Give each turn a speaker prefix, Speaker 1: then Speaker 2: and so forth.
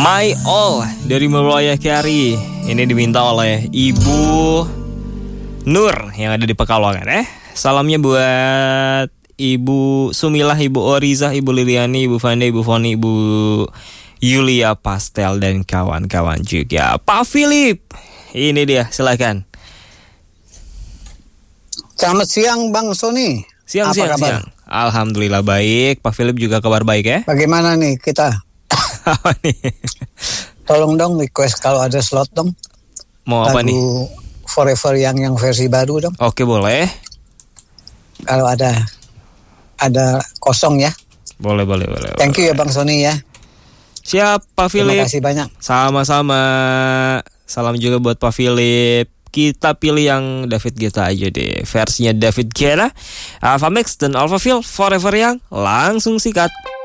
Speaker 1: My All dari Mariah Carey. Ini diminta oleh Ibu Nur yang ada di Pekalongan. Salamnya buat Ibu Sumilah, Ibu Orizah, Ibu Liliani, Ibu Fanda, Ibu Foni, Ibu Yulia Pastel dan kawan-kawan juga. Pak Philip, ini dia, silakan.
Speaker 2: Selamat siang Bang Sony.
Speaker 1: Siang. Alhamdulillah baik. Pak Philip juga kabar baik ya?
Speaker 2: Bagaimana nih kita?
Speaker 1: Apa nih?
Speaker 2: Tolong dong request kalau ada slot dong.
Speaker 1: Mau apa nih?
Speaker 2: Lagu Forever yang versi baru dong.
Speaker 1: Oke, boleh.
Speaker 2: Kalau ada kosong ya.
Speaker 1: Boleh.
Speaker 2: Thank you ya Bang Sony ya.
Speaker 1: Siap Pak Philip.
Speaker 2: Terima kasih banyak.
Speaker 1: Sama-sama. Salam juga buat Pak Philip. Kita pilih yang David Guetta aja deh. Versinya David Guetta, Alpha Mix dan Alphaville, Forever Young. Langsung sikat.